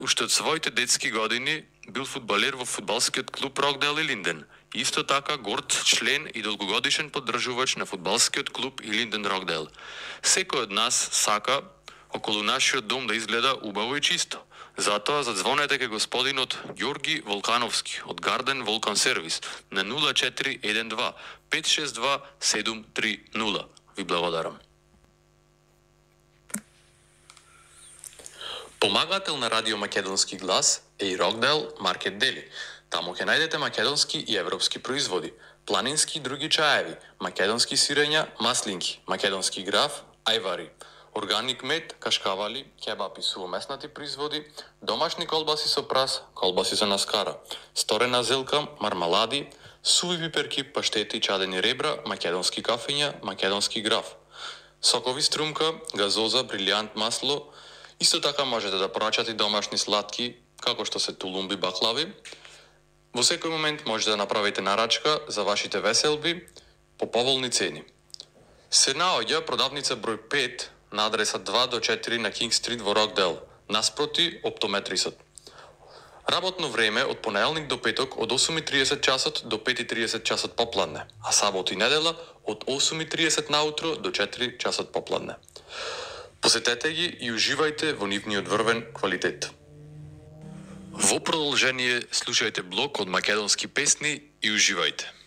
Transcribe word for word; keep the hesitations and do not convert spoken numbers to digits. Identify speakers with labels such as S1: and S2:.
S1: Уште од своите детски години бил фудбалер во фудбалскиот клуб Рокдел и Линден. Исто така горд член и долгогодишен поддржувач на фудбалскиот клуб и Линден Рокдел. Секој од нас сака околу нашиот дом да изгледа убаво и чисто. Затоа задзвонете кај господинот Ѓорги Волкановски од Гарден Волкан Сервис на нула четири еден два пет шест два седум три нула. Ви благодарам. Помагател на Радио Македонски глас е и Рокдел Маркет Дели. Таму ќе најдете македонски и европски производи, планински и други чаеви, македонски сирења, маслинки, македонски граф, ајвари, органик мед, кашкавали, кебап и сувомеснати производи, домашни колбаси со прас, колбаси за наскара, сторена зелка, мармалади, суви пиперки, паштети, чадени ребра, македонски кафења, македонски граф, сокови струмка, газоза, брилијант масло. Исто така можете да порачате домашни сладки, како што се тулумби, баклави. Во секој момент можете да направите нарачка за вашите веселби по поволни цени. Се наоѓа продавница број пет на адреса два до четири на Кинг Стрит во Рокдел, наспроти оптометрисот. Работно време од понеделник до петок од осум и триесет часот до пет и триесет часот попладне, а сабот и недела од осум и триесет наутро до четири часот попладне. Посетете ги и уживајте во нивниот врвен квалитет. Во продолжение слушајте блок од македонски песни и уживајте.